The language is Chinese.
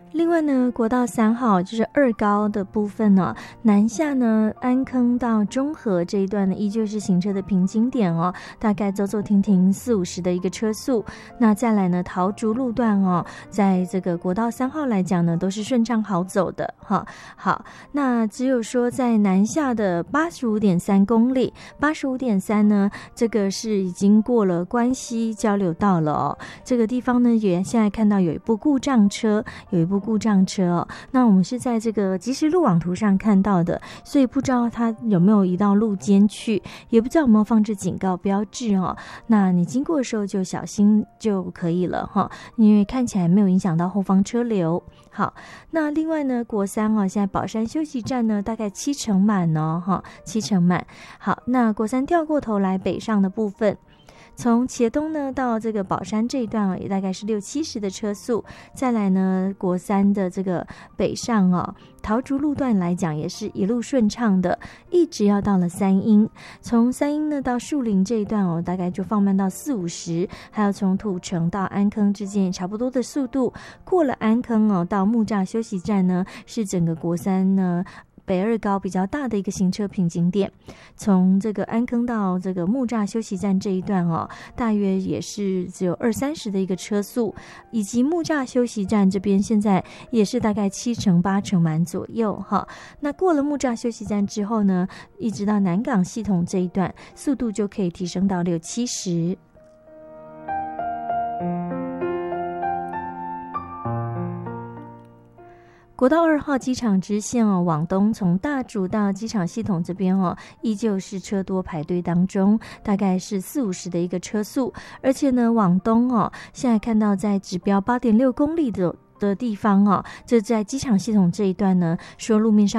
另外呢，国道3号就是二高的部分呢，南下呢，安坑到中和这一段呢，依旧是行车的瓶颈点哦，大概走走停停40-50的一个车速。那再来呢，桃竹路段哦，在这个国道3号来讲呢，都是顺畅好走的哈。好，那只有说在南下的85.3公里，85.3呢，这个是已经过了关西交流道了哦。这个地方呢，也现在看到有一部故障车，哦。那我们是在这个即时路网图上看到的，所以不知道它有没有移到路肩去，也不知道有没有放置警告标志哦。那你经过的时候就小心就可以了哈，因为看起来没有影响到后方车流。好，那另外呢，国三哦，现在宝山休息站呢大概70%满哦，哈，70%满。好，那国三掉过头来北上的部分。从茄东呢到这个宝山这一段哦，也大概是60-70的车速。再来呢，国三的这个北上哦，桃竹路段来讲也是一路顺畅的，一直要到了三英。从三英呢到树林这一段哦，大概就放慢到40-50，还有从土城到安坑之间也差不多的速度。过了安坑哦，到木栅休息站呢，是整个国三呢北二高比较大的一个行车瓶颈点。从这个安坑到这个木栅休息站这一段哦，大约也是只有20-30的一个车速，以及木栅休息站这边现在也是大概7%-8%满左右哈。那过了木栅休息站之后呢，一直到南港系统这一段，速度就可以提升到60-70。国道2号机场支线哦，往东从大竹到机场系统这边哦，依旧是车多排队当中，大概是40-50的一个车速，而且呢，往东哦，现在看到在指标8.6公里的地方哦，这在机场系统这一段呢，说路面上